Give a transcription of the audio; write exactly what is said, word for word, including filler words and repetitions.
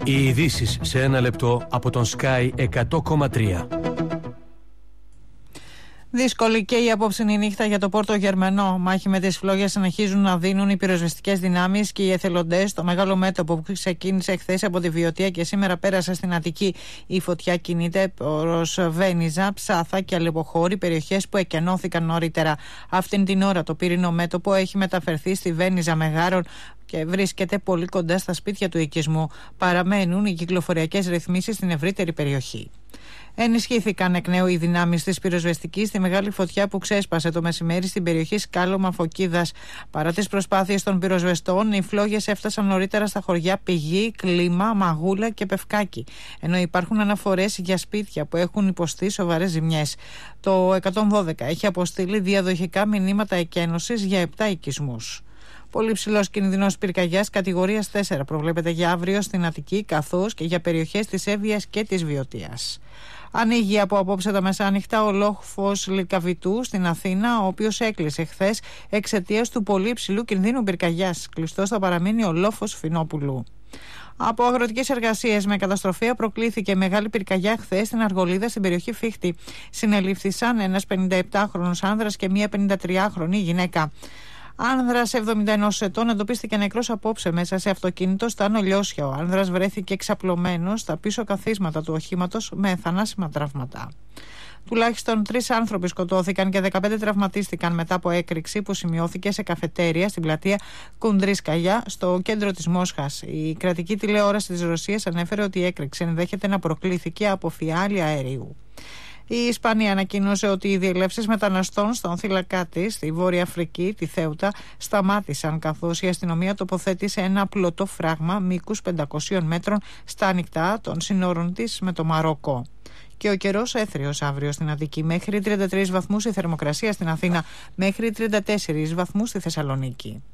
Οι ειδήσεις σε ένα λεπτό από τον Sky εκατό κόμμα τρία. Δύσκολη και η απόψινη νύχτα για το Πόρτο Γερμανό. Μάχη με τις φλόγες συνεχίζουν να δίνουν οι πυροσβεστικές δυνάμεις και οι εθελοντές. Το μεγάλο μέτωπο που ξεκίνησε χθες από τη Βιωτία και σήμερα πέρασε στην Αττική. Η φωτιά κινείται προς Βένιζα, Ψάθα και Αλεποχώρη, περιοχές που εκενώθηκαν νωρίτερα. Αυτήν την ώρα το πύρινο μέτωπο έχει μεταφερθεί στη Βένιζα Μεγάρων και βρίσκεται πολύ κοντά στα σπίτια του οικισμού. Παραμένουν οι κυκλοφοριακές ρυθμίσεις στην ευρύτερη περιοχή. Ενισχύθηκαν εκ νέου οι δυνάμεις της πυροσβεστικής στη μεγάλη φωτιά που ξέσπασε το μεσημέρι στην περιοχή Σκάλωμα Φωκίδας. Παρά τις προσπάθειες των πυροσβεστών, οι φλόγες έφτασαν νωρίτερα στα χωριά Πηγή, Κλίμα, Μαγούλα και Πευκάκι, ενώ υπάρχουν αναφορές για σπίτια που έχουν υποστεί σοβαρές ζημιές. Το εκατόν δώδεκα έχει αποστείλει διαδοχικά μηνύματα εκένωσης για επτά οικισμούς. Πολύ ψηλός κινδυνός πυρκαγιάς κατηγορίας τέσσερα προβλέπεται για αύριο στην Αττική, καθώς και για περιοχές της Εύβοιας και της Βιωτίας. Ανοίγει από απόψε τα μεσάνυχτα ο λόφος Λυκαβητού στην Αθήνα, ο οποίος έκλεισε χθες εξαιτίας του πολύ ψηλού κινδύνου πυρκαγιάς. Κλειστός θα παραμείνει ο λόφος Φινόπουλου. Από αγροτικές εργασίες με καταστροφέα προκλήθηκε μεγάλη πυρκαγιά χθες στην Αργολίδα στην περιοχή Φίχτη. Συνελήφθησαν ένας πενηνταεπτάχρονος άνδρας και μία πενηντατριάχρονη γυναίκα. Άνδρας εβδομήντα ενός ετών εντοπίστηκε νεκρός απόψε μέσα σε αυτοκίνητο στα Νολιώσια. Ο άνδρας βρέθηκε εξαπλωμένος στα πίσω καθίσματα του οχήματος με θανάσιμα τραύματα. Τουλάχιστον τρεις άνθρωποι σκοτώθηκαν και δεκαπέντε τραυματίστηκαν μετά από έκρηξη που σημειώθηκε σε καφετέρια στην πλατεία Κουντρίσκαγια στο κέντρο της Μόσχας. Η κρατική τηλεόραση της Ρωσίας ανέφερε ότι η έκρηξη ενδέχεται να προκλήθηκε από φιάλη αερίου. Η Ισπανία ανακοίνωσε ότι οι διελεύσεις μεταναστών στον θύλακά της, στη Βόρεια Αφρική, τη Θέουτα, σταμάτησαν, καθώς η αστυνομία τοποθέτησε ένα πλωτό φράγμα μήκους πεντακόσιων μέτρων στα ανοιχτά των σύνορων της με το Μαρόκο. Και ο καιρός έθριος αύριο στην Αττική, μέχρι τριάντα τρεις βαθμούς η θερμοκρασία στην Αθήνα, μέχρι τριάντα τέσσερις βαθμούς στη Θεσσαλονίκη.